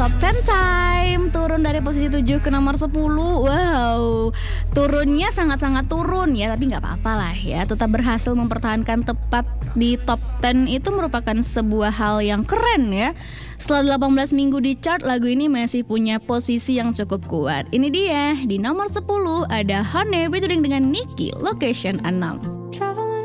Top 10 Time. Turun dari posisi 7 ke nomor 10. Wow, turunnya sangat-sangat turun ya, tapi gak apa-apa lah ya. Tetap berhasil mempertahankan tepat di top 10 itu merupakan sebuah hal yang keren ya. Setelah 18 minggu di chart, lagu ini masih punya posisi yang cukup kuat. Ini dia, di nomor 10 ada Honey featuring dengan Nicki, Location 6.